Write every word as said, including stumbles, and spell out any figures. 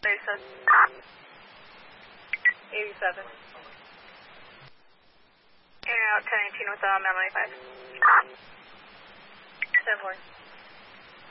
thirty-seven. eighty-seven. Air out ten eighteen with uh, Mount ninety-five. ten four.